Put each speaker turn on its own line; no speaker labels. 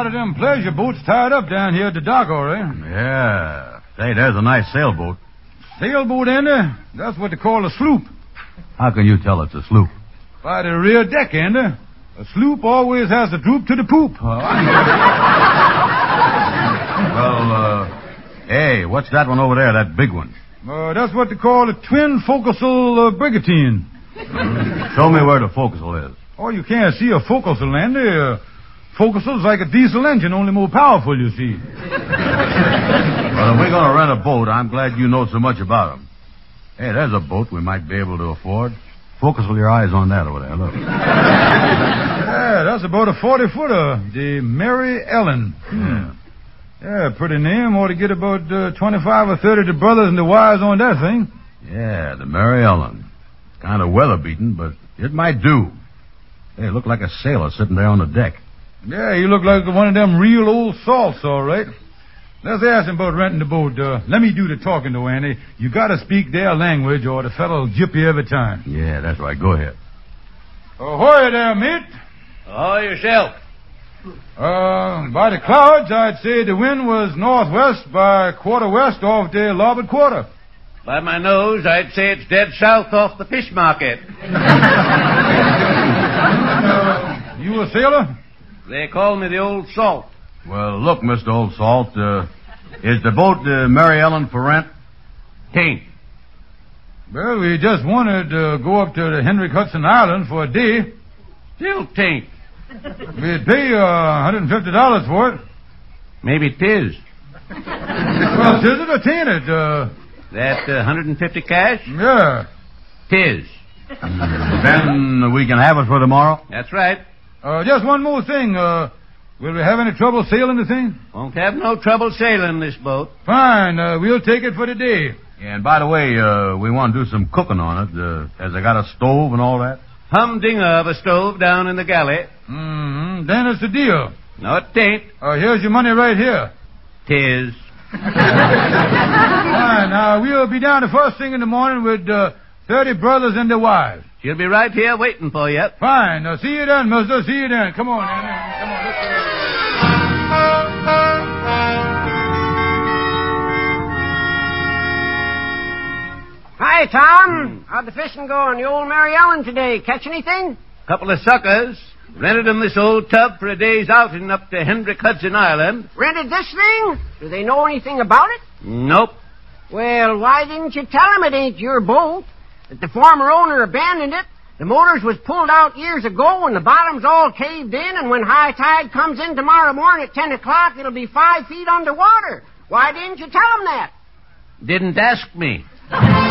lot of them pleasure boats tied up down here at the dock, all right.
Yeah. Say, there's a nice sailboat.
Sailboat, Andy? That's what they call a sloop.
How can you tell it's a sloop?
By the rear deck, Andy. A sloop always has to droop to the poop.
Hey, what's that one over there, that big one?
That's what they call a twin forecastle brigantine.
Show me where the forecastle is.
Oh, you can't see a forecastle, Andy. Forecastle's like a diesel engine, only more powerful, you see.
Well, if we're going to rent a boat, I'm glad you know so much about them. Hey, there's a boat we might be able to afford. Forecastle your eyes on that over there, look.
Yeah, that's about a 40-footer, the Mary Ellen. Yeah, pretty name. Ought to get about 25 or 30 of the brothers and the wives on that thing.
Yeah, the Mary Ellen. Kind of weather-beaten, but it might do. Hey, look like a sailor sitting there on the deck.
Yeah, you look like one of them real old salts, all right. Let's ask him about renting the boat. Let me do the talking, though, Andy. You gotta speak their language, or the fellow'll gyp you every time.
Yeah, that's right. Go ahead.
Ahoy there, mate.
Ahoy yourself.
By the clouds, I'd say the wind was northwest by quarter west off the larboard quarter.
By my nose, I'd say it's dead south off the fish market.
You a sailor?
They call me the Old Salt.
Well, look, Mr. Old Salt, is the boat Mary Ellen for rent?
Tain't.
Well, we just wanted to go up to the Hendrick Hudson Island for a day.
Still tain't.
We'd pay $150 for it.
Maybe 'tis.
Well, is it or tain't it?
That 150 cash?
Yeah.
'Tis.
Then we can have it for tomorrow?
That's right.
Just one more thing. Will we have any trouble sailing the thing?
Won't have no trouble sailing this boat.
Fine. We'll take it for the day.
Yeah, and by the way, we want to do some cooking on it. Has it got a stove and all that?
Humdinger of a stove down in the galley.
Mm-hmm. Then it's a deal.
No, it tain't.
Here's your money right here.
'Tis.
Fine. Now, we'll be down the first thing in the morning with 30 brothers and their wives.
She'll be right here waiting for you.
Fine. Now, see you then, mister. See you then. Come on, Andy. Come on, let's go.
Hi, Tom. How'd the fishing go on the old Mary Ellen today? Catch anything?
Couple of suckers. Rented them this old tub for a day's outing up to Hendrick Hudson Island.
Rented this thing? Do they know anything about it?
Nope.
Well, why didn't you tell them it ain't your boat? That the former owner abandoned it. The motors was pulled out years ago and the bottom's all caved in, and when high tide comes in tomorrow morning at 10 o'clock, it'll be 5 feet underwater. Why didn't you tell them that?
Didn't ask me.